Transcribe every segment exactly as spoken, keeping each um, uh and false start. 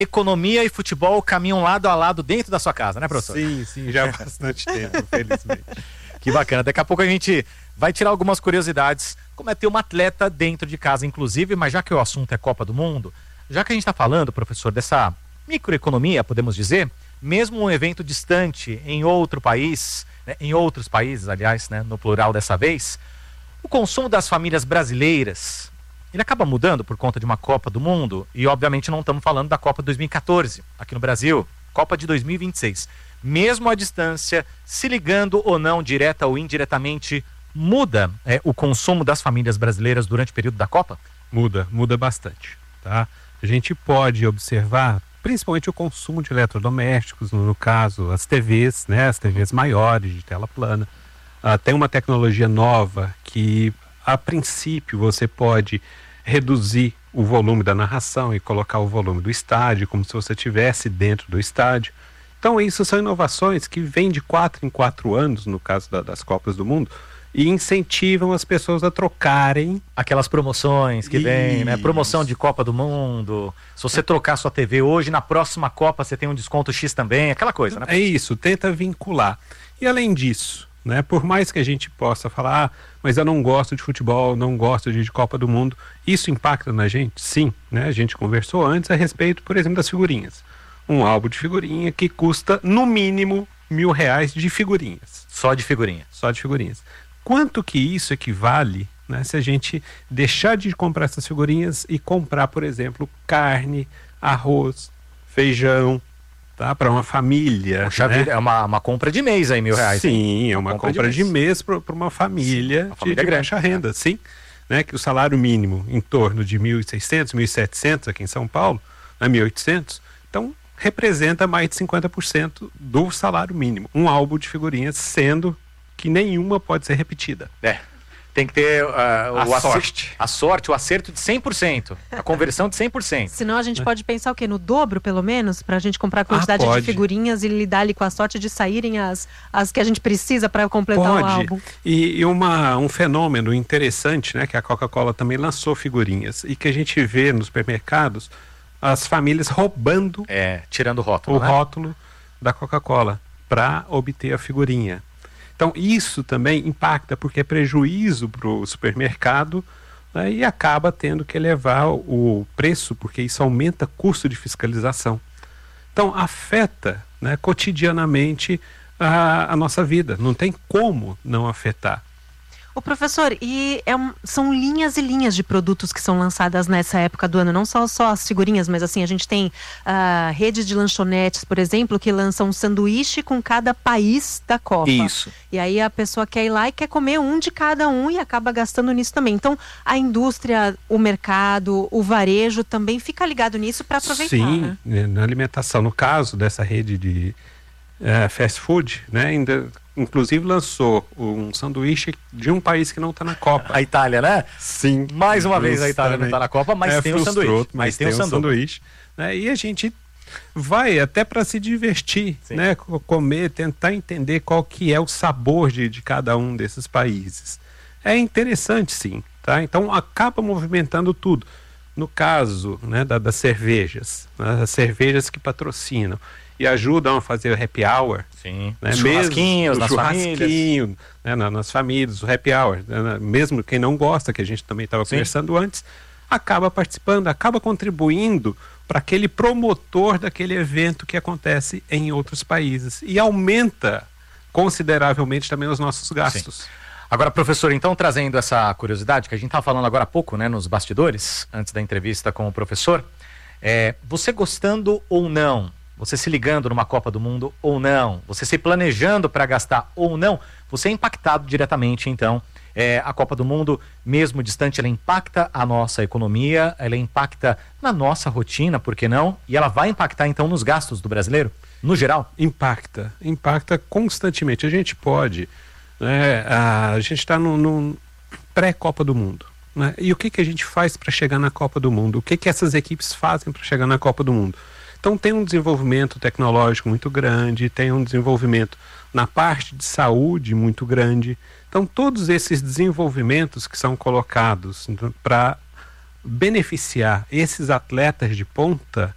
economia e futebol caminham lado a lado dentro da sua casa, né, professor? Sim, sim, já há bastante tempo, felizmente. Que bacana. Daqui a pouco a gente vai tirar algumas curiosidades, como é ter uma atleta dentro de casa, inclusive, mas já que o assunto é Copa do Mundo, já que a gente está falando, professor, dessa microeconomia, podemos dizer, mesmo um evento distante em outro país, né, em outros países, aliás, né, no plural dessa vez, o consumo das famílias brasileiras, ele acaba mudando por conta de uma Copa do Mundo, e obviamente não estamos falando da Copa dois mil e quatorze, aqui no Brasil, Copa de dois mil e vinte e seis. Mesmo à distância, se ligando ou não, direta ou indiretamente, muda é, o consumo das famílias brasileiras durante o período da Copa? Muda, muda bastante, tá? A gente pode observar, principalmente o consumo de eletrodomésticos, no, no caso, as T Vs, né? As T Vs maiores, de tela plana. Uh, tem uma tecnologia nova que, a princípio, você pode reduzir o volume da narração e colocar o volume do estádio, como se você estivesse dentro do estádio. Então, isso são inovações que vêm de quatro em quatro anos, no caso da, das Copas do Mundo, e incentivam as pessoas a trocarem. Aquelas promoções que vem, né? Promoção de Copa do Mundo. Se você trocar sua T V hoje, na próxima Copa você tem um desconto X também, aquela coisa, né? É isso, tenta vincular. E além disso, né, por mais que a gente possa falar, ah, mas eu não gosto de futebol, não gosto de, de Copa do Mundo, isso impacta na gente? Sim, né? A gente conversou antes a respeito, por exemplo, das figurinhas. Um álbum de figurinha que custa, no mínimo, mil reais de figurinhas. Só de figurinha? Só de figurinhas. Quanto que isso equivale, né, se a gente deixar de comprar essas figurinhas e comprar, por exemplo, carne, arroz, feijão, tá, para uma família? Poxa, né? Vida, é uma, uma compra de mês aí, mil reais. Sim, hein? é uma, uma compra, compra de mês, mês para uma família, sim, uma família de, de baixa renda, é. Sim. Né, que o salário mínimo em torno de mil e seiscentos, mil e setecentos aqui em São Paulo, né, mil e oitocentos, então representa mais de cinquenta por cento do salário mínimo. Um álbum de figurinhas, sendo que nenhuma pode ser repetida. É, tem que ter uh, a o sorte. A sorte, o acerto de cem por cento, a conversão de cem por cento. Senão a gente é. pode pensar o quê? No dobro, pelo menos, para a gente comprar a quantidade ah, de figurinhas e lidar ali com a sorte de saírem as, as que a gente precisa para completar pode. o álbum. E, e uma, um fenômeno interessante, né, que a Coca-Cola também lançou figurinhas e que a gente vê nos supermercados, as famílias roubando é, tirando o rótulo, o né? rótulo da Coca-Cola para obter a figurinha. Então isso também impacta, porque é prejuízo para o supermercado, né, e acaba tendo que elevar o preço, porque isso aumenta custo de fiscalização. Então afeta, né, cotidianamente a, a nossa vida, não tem como não afetar. Ô professor, e é um, são linhas e linhas de produtos que são lançadas nessa época do ano, não só, só as figurinhas, mas assim, a gente tem uh, redes de lanchonetes, por exemplo, que lançam um sanduíche com cada país da Copa. Isso. E aí a pessoa quer ir lá e quer comer um de cada um e acaba gastando nisso também. Então, a indústria, o mercado, o varejo também fica ligado nisso para aproveitar. Sim, né? Na alimentação, no caso dessa rede de uh, fast food, né, ainda... Inclusive lançou um sanduíche de um país que não está na Copa. A Itália, né? Sim. Mais uma vez a Itália não está na Copa, mas é, tem o um sanduíche. Mas, mas tem o um sanduíche. Né? E a gente vai até para se divertir, né? Comer, tentar entender qual que é o sabor de, de cada um desses países. É interessante, sim. Tá? Então acaba movimentando tudo. No caso, né, da, das cervejas, né, as cervejas que patrocinam e ajudam a fazer o happy hour. Sim. Né? Os churrasquinhos, mesmo, nas o churrasquinho, famílias. Né, na, nas famílias, o happy hour. Né, mesmo quem não gosta, que a gente também estava conversando antes, acaba participando, acaba contribuindo para aquele promotor daquele evento que acontece em outros países. E aumenta consideravelmente também os nossos gastos. Sim. Agora, professor, então, trazendo essa curiosidade, que a gente estava falando agora há pouco, né, nos bastidores, antes da entrevista com o professor, é, você gostando ou não, você se ligando numa Copa do Mundo ou não, você se planejando para gastar ou não, você é impactado diretamente, então. É, a Copa do Mundo, mesmo distante, ela impacta a nossa economia, ela impacta na nossa rotina, por que não? E ela vai impactar, então, nos gastos do brasileiro, no geral? Impacta, impacta constantemente. A gente pode, né, a, a gente está no, no pré-Copa do Mundo, né? E o que, que a gente faz para chegar na Copa do Mundo? O que, que essas equipes fazem para chegar na Copa do Mundo? Então tem um desenvolvimento tecnológico muito grande, tem um desenvolvimento na parte de saúde muito grande. Então todos esses desenvolvimentos que são colocados para beneficiar esses atletas de ponta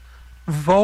volta